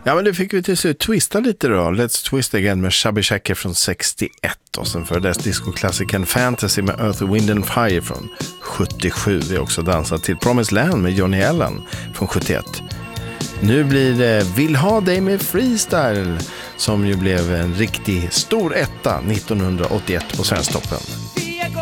Ja, men det fick vi till slut twista lite då. Let's Twist Again med Chubby Checker från 61 och sen för dess discoklassikern Fantasy med Earth, Wind and Fire från 77. Vi har också dansat till Promised Land med Johnny Allen från 71. Nu blir det Vill ha dig med Freestyle som ju blev en riktig stor etta 1981 på Svensktoppen.